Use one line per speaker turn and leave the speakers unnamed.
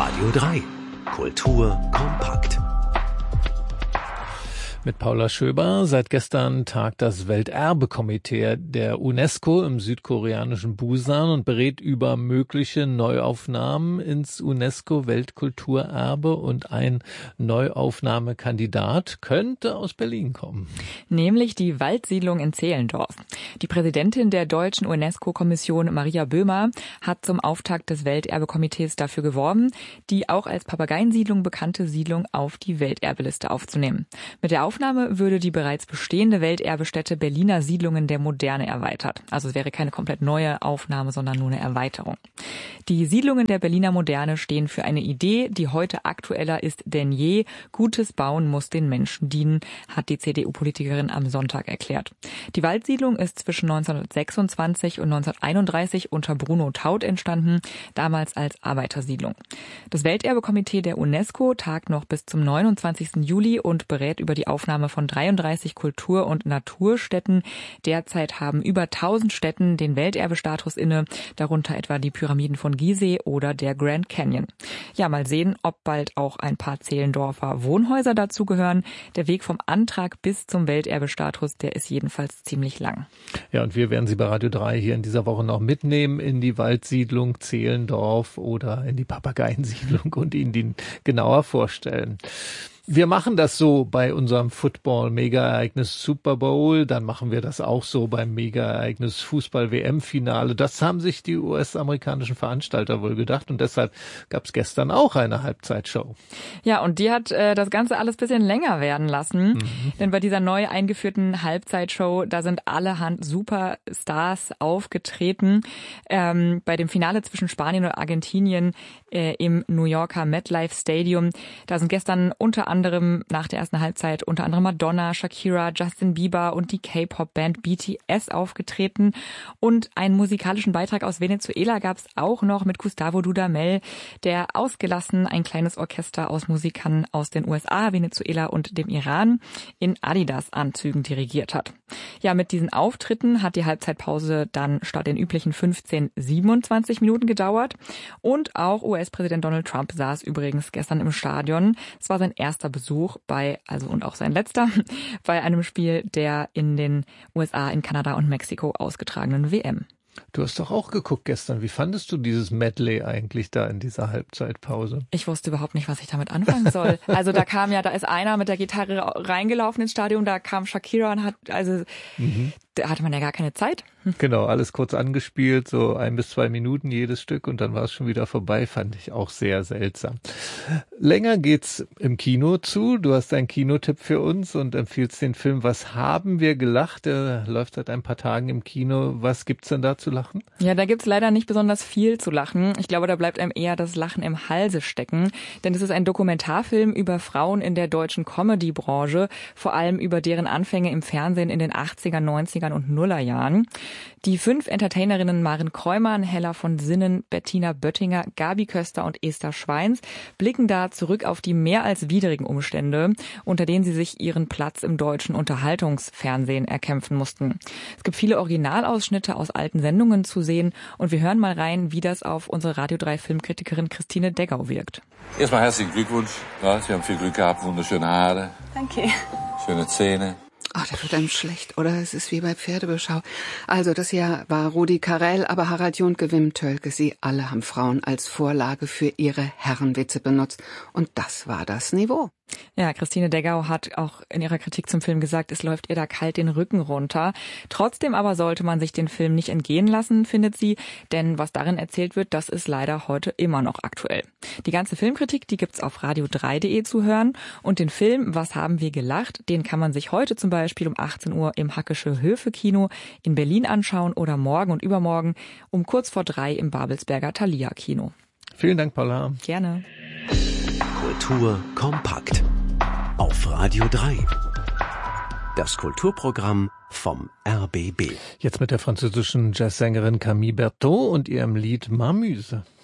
Radio 3. Kultur kompakt.
Mit Paula Schöber. Seit gestern tagt das Welterbekomitee der UNESCO im südkoreanischen Busan und berät über mögliche Neuaufnahmen ins UNESCO-Weltkulturerbe, und ein Neuaufnahmekandidat könnte aus Berlin kommen.
Nämlich die Waldsiedlung in Zehlendorf. Die Präsidentin der deutschen UNESCO-Kommission, Maria Böhmer, hat zum Auftakt des Welterbekomitees dafür geworben, die auch als Papageiensiedlung bekannte Siedlung auf die Welterbeliste aufzunehmen. Mit der Aufnahme würde die bereits bestehende Welterbestätte Berliner Siedlungen der Moderne erweitert. Also es wäre keine komplett neue Aufnahme, sondern nur eine Erweiterung. Die Siedlungen der Berliner Moderne stehen für eine Idee, die heute aktueller ist denn je. Gutes Bauen muss den Menschen dienen, hat die CDU-Politikerin am Sonntag erklärt. Die Waldsiedlung ist zwischen 1926 und 1931 unter Bruno Taut entstanden, damals als Arbeitersiedlung. Das Welterbekomitee der UNESCO tagt noch bis zum 29. Juli und berät über die Aufnahme von 33 Kultur- und Naturstätten. Derzeit haben über 1000 Stätten den Welterbestatus inne, darunter etwa die Pyramiden von Gizeh oder der Grand Canyon. Ja, mal sehen, ob bald auch ein paar Zehlendorfer Wohnhäuser dazugehören. Der Weg vom Antrag bis zum Welterbestatus, der ist jedenfalls ziemlich lang.
Ja, und wir werden Sie bei Radio 3 hier in dieser Woche noch mitnehmen in die Waldsiedlung Zehlendorf oder in die Papageiensiedlung und Ihnen die genauer vorstellen. Wir machen das so bei unserem Football-Mega-Ereignis Super Bowl, dann machen wir das auch so beim Mega-Ereignis Fußball-WM-Finale. Das haben sich die US-amerikanischen Veranstalter wohl gedacht, und deshalb gab es gestern auch eine Halbzeitshow.
Ja, und die hat das Ganze alles ein bisschen länger werden lassen, denn bei dieser neu eingeführten Halbzeitshow, da sind allerhand Superstars aufgetreten. Bei dem Finale zwischen Spanien und Argentinien im New Yorker MetLife Stadium, da sind gestern unter anderem nach der ersten Halbzeit unter anderem Madonna, Shakira, Justin Bieber und die K-Pop-Band BTS aufgetreten. Und einen musikalischen Beitrag aus Venezuela gab es auch noch mit Gustavo Dudamel, der ausgelassen ein kleines Orchester aus Musikern aus den USA, Venezuela und dem Iran in Adidas-Anzügen dirigiert hat. Ja, mit diesen Auftritten hat die Halbzeitpause dann statt den üblichen 27 Minuten gedauert. Und auch US-Präsident Donald Trump saß übrigens gestern im Stadion. Es war sein erster Besuch und auch sein letzter, bei einem Spiel der in den USA, in Kanada und Mexiko ausgetragenen WM.
Du hast doch auch geguckt gestern. Wie fandest du dieses Medley eigentlich da in dieser Halbzeitpause?
Ich wusste überhaupt nicht, was ich damit anfangen soll. Also da ist einer mit der Gitarre reingelaufen ins Stadion, da kam Shakira und da hatte man ja gar keine Zeit.
Genau, alles kurz angespielt, so 1 bis 2 Minuten jedes Stück, und dann war es schon wieder vorbei. Fand ich auch sehr seltsam. Länger geht's im Kino zu. Du hast einen Kinotipp für uns und empfiehlst den Film Was haben wir gelacht? Der läuft seit ein paar Tagen im Kino. Was gibt's denn da zu lachen?
Ja, da gibt's leider nicht besonders viel zu lachen. Ich glaube, da bleibt einem eher das Lachen im Halse stecken. Denn es ist ein Dokumentarfilm über Frauen in der deutschen Comedy-Branche, vor allem über deren Anfänge im Fernsehen in den 80er, 90er und Nullerjahren. Die 5 Entertainerinnen Maren Kräumann, Hella von Sinnen, Bettina Böttinger, Gabi Köster und Esther Schweins blicken da zurück auf die mehr als widrigen Umstände, unter denen sie sich ihren Platz im deutschen Unterhaltungsfernsehen erkämpfen mussten. Es gibt viele Originalausschnitte aus alten Sendungen zu sehen, und wir hören mal rein, wie das auf unsere Radio 3 Filmkritikerin Christine Deggau wirkt.
Erstmal herzlichen Glückwunsch. Ja, Sie haben viel Glück gehabt, wunderschöne Haare.
Danke.
Schöne Zähne.
Oh, da wird einem schlecht, oder? Es ist wie bei Pferdebeschau. Also, das hier war Rudi Carrell, aber Harald Junke, Wim Tölke, sie alle haben Frauen als Vorlage für ihre Herrenwitze benutzt. Und das war das Niveau.
Ja, Christine Deggau hat auch in ihrer Kritik zum Film gesagt, es läuft ihr da kalt den Rücken runter. Trotzdem aber sollte man sich den Film nicht entgehen lassen, findet sie, denn was darin erzählt wird, das ist leider heute immer noch aktuell. Die ganze Filmkritik, die gibt's auf radio3.de zu hören, und den Film Was haben wir gelacht, den kann man sich heute zum Beispiel um 18 Uhr im Hackesche Höfe-Kino in Berlin anschauen oder morgen und übermorgen um kurz vor 3 im Babelsberger Thalia-Kino.
Vielen Dank, Paula.
Gerne.
Kultur kompakt. Auf Radio 3. Das Kulturprogramm vom RBB.
Jetzt mit der französischen Jazzsängerin Camille Berthaud und ihrem Lied M'amuse.